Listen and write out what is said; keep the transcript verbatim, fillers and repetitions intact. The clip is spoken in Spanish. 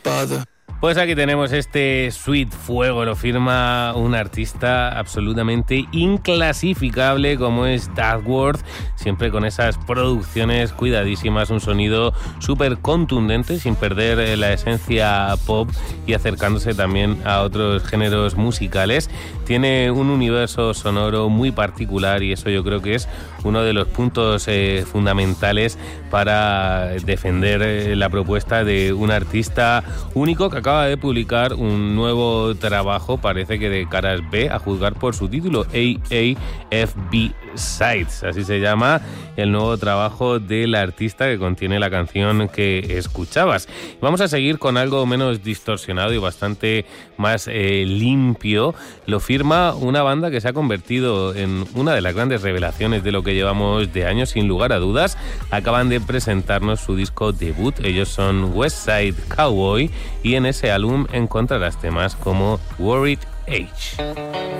bother. Pues aquí tenemos este Sweet Fuego, lo firma un artista absolutamente inclasificable como es Duckworth, siempre con esas producciones cuidadísimas, un sonido súper contundente sin perder la esencia pop y acercándose también a otros géneros musicales. Tiene un universo sonoro muy particular y eso yo creo que es uno de los puntos eh, fundamentales para defender eh, la propuesta de un artista único que acaba de publicar un nuevo trabajo, parece que de caras B, a juzgar por su título, A A F B Sides, así se llama el nuevo trabajo del artista que contiene la canción que escuchabas. Vamos a seguir con algo menos distorsionado y bastante más eh, limpio. Lo firma una banda que se ha convertido en una de las grandes revelaciones de lo que llevamos de años, sin lugar a dudas. Acaban de presentarnos su disco debut, ellos son West Side Cowboy y en ese álbum encontrarás temas como Worried Age.